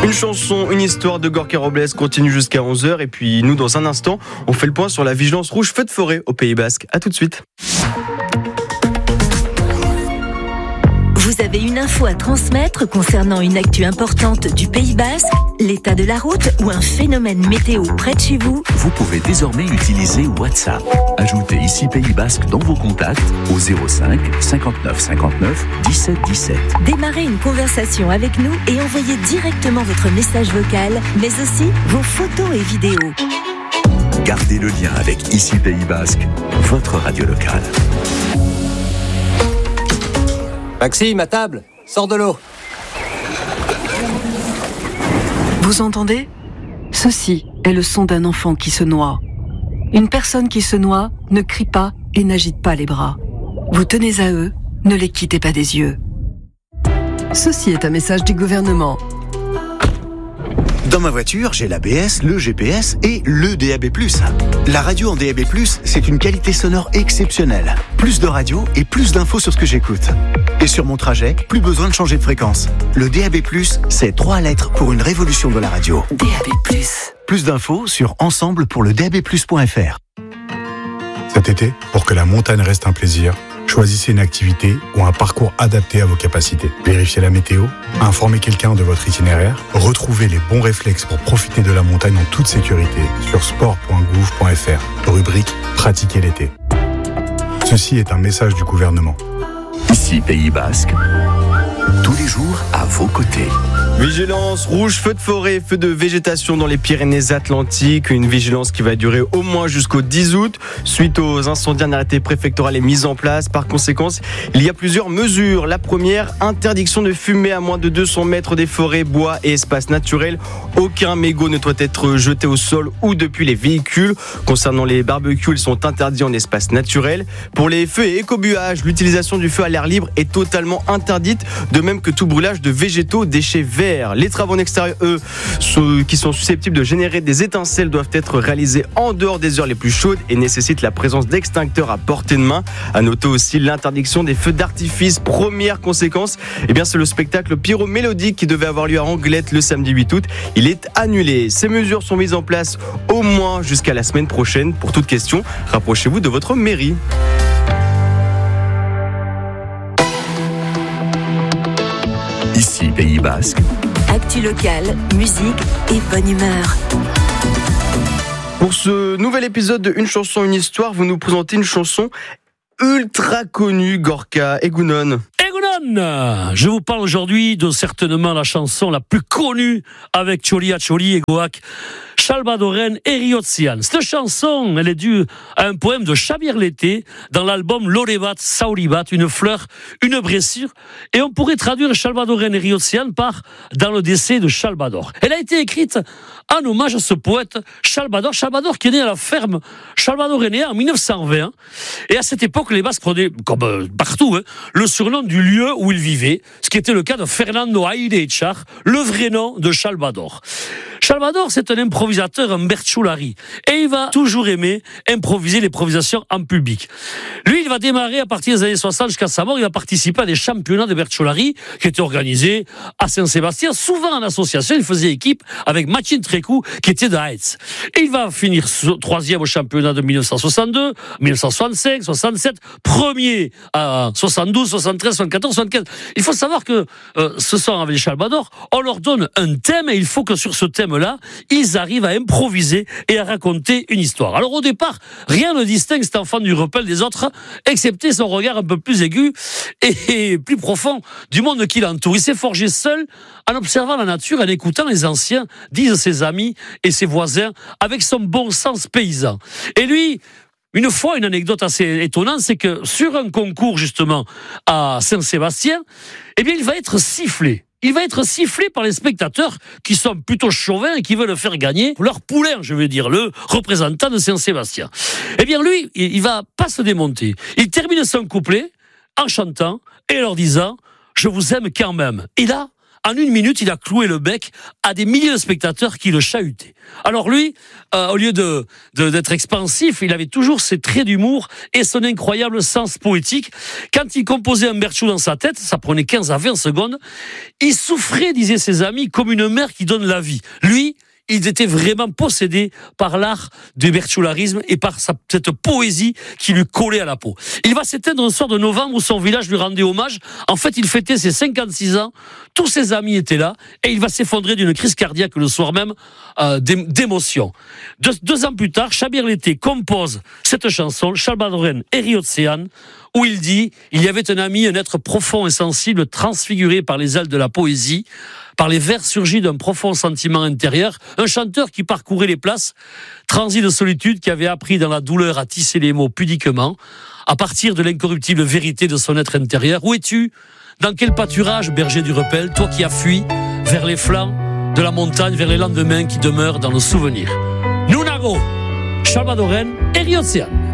Une chanson, une histoire de Gorka Robles continue jusqu'à 11h. Et puis nous, dans un instant, on fait le point sur la vigilance rouge feu de forêt au Pays Basque. A tout de suite. Vous avez une info à transmettre concernant une actu importante du Pays Basque, l'état de la route ou un phénomène météo près de chez vous? Vous pouvez désormais utiliser WhatsApp. Ajoutez ici Pays Basque dans vos contacts au 05 59 59 17 17. Démarrez une conversation avec nous et envoyez directement votre message vocal, mais aussi vos photos et vidéos. Gardez le lien avec ici Pays Basque, votre radio locale. Maxime, à table, sors de l'eau. Vous entendez ? Ceci est le son d'un enfant qui se noie. Une personne qui se noie ne crie pas et n'agite pas les bras. Vous tenez à eux, ne les quittez pas des yeux. Ceci est un message du gouvernement. Dans ma voiture, j'ai l'ABS, le GPS et le DAB+. La radio en DAB+, c'est une qualité sonore exceptionnelle. Plus de radio et plus d'infos sur ce que j'écoute. Et sur mon trajet, plus besoin de changer de fréquence. Le DAB+, c'est 3 lettres pour une révolution de la radio. DAB+. Plus d'infos sur ensemble pour le DABplus.fr. Cet été, pour que la montagne reste un plaisir, choisissez une activité ou un parcours adapté à vos capacités. Vérifiez la météo, informez quelqu'un de votre itinéraire, retrouvez les bons réflexes pour profiter de la montagne en toute sécurité sur sport.gouv.fr, rubrique « Pratiquer l'été ». Ceci est un message du gouvernement. Ici Pays Basque, tous les jours à vos côtés. Vigilance rouge, feu de forêt, feu de végétation dans les Pyrénées-Atlantiques. Une vigilance qui va durer au moins jusqu'au 10 août. Suite aux incendies, un arrêté préfectoral est mis en place. Par conséquent, il y a plusieurs mesures. La première, interdiction de fumer à moins de 200 mètres des forêts, bois et espaces naturels. Aucun mégot ne doit être jeté au sol ou depuis les véhicules. Concernant les barbecues, ils sont interdits en espace naturel. Pour les feux et écobuage, l'utilisation du feu à l'air libre est totalement interdite, de même que tout brûlage de végétaux, déchets verts. Les travaux en extérieur, eux, qui sont susceptibles de générer des étincelles, doivent être réalisés en dehors des heures les plus chaudes et nécessitent la présence d'extincteurs à portée de main. À noter aussi l'interdiction des feux d'artifice. Première conséquence, c'est le spectacle pyro-mélodique qui devait avoir lieu à Anglette le samedi 8 août. Il est annulé. Ces mesures sont mises en place au moins jusqu'à la semaine prochaine. Pour toute question, rapprochez-vous de votre mairie. Ici Pays Basque. Actu locale, musique et bonne humeur. Pour ce nouvel épisode de Une chanson, une histoire, vous nous présentez une chanson ultra connue, Gorka Egunon. Je vous parle aujourd'hui de certainement la chanson la plus connue avec Txolia Txoli et Goak, Salvadoren Eriotzian. Cette chanson, elle est due à un poème de Xavier Lété dans l'album Lorebat Sauribat, une fleur, une blessure. Et on pourrait traduire Salvadoren Eriotzian par dans le décès de Salvador. Elle a été écrite en hommage à ce poète Salvador qui est né à la ferme salvadoréenne en 1920. Et à cette époque, les Basques prenaient, comme partout, le surnom du lieu où il vivait, ce qui était le cas de Fernando Aire Echar, le vrai nom de Salvador. Salvador, c'est un improvisateur, un bertschulari, et il va toujours aimer improviser l'improvisation en public. Lui, il va démarrer à partir des années 60 jusqu'à sa mort, il va participer à des championnats de bertschulari qui étaient organisés à Saint-Sébastien, souvent en association. Il faisait équipe avec Martin Trecou, qui était de Haetz. Et il va finir troisième au championnat de 1962, 1965, 67, premier à 72, 73, 74, 75. Il faut savoir que ce soir avec les Salvador, on leur donne un thème et il faut que sur ce thème-là, ils arrivent à improviser et à raconter une histoire. Alors au départ, rien ne distingue cet enfant du Repel des autres, excepté son regard un peu plus aigu et plus profond du monde qui l'entoure. Il s'est forgé seul en observant la nature, en écoutant les anciens, disent ses amis et ses voisins, avec son bon sens paysan. Et lui, une fois, une anecdote assez étonnante, c'est que sur un concours justement à Saint-Sébastien, il va être sifflé. Il va être sifflé par les spectateurs qui sont plutôt chauvins et qui veulent faire gagner leur poulain, je veux dire, le représentant de Saint-Sébastien. Lui, il va pas se démonter. Il termine son couplet en chantant et leur disant « Je vous aime quand même ». Et là, En 1 minute, il a cloué le bec à des milliers de spectateurs qui le chahutaient. Alors lui, au lieu d'être expansif, il avait toujours ses traits d'humour et son incroyable sens poétique. Quand il composait un berceau dans sa tête, ça prenait 15 à 20 secondes, il souffrait, disaient ses amis, comme une mère qui donne la vie. Lui, ils étaient vraiment possédés par l'art du bertsolarisme et par cette poésie qui lui collait à la peau. Il va s'éteindre un soir de novembre où son village lui rendait hommage. En fait, il fêtait ses 56 ans. Tous ses amis étaient là et il va s'effondrer d'une crise cardiaque le soir même d'émotion. 2 ans plus tard, Chabir Lété compose cette chanson, Salvadoren Eriotzean, où il dit « Il y avait un ami, un être profond et sensible, transfiguré par les ailes de la poésie, par les vers surgis d'un profond sentiment intérieur, un chanteur qui parcourait les places, transi de solitude, qui avait appris dans la douleur à tisser les mots pudiquement, à partir de l'incorruptible vérité de son être intérieur. Où es-tu? Dans quel pâturage, berger du Repel, toi qui as fui vers les flancs de la montagne, vers les lendemains qui demeurent dans nos souvenirs. Nunago, Salvadoren Eriotzean.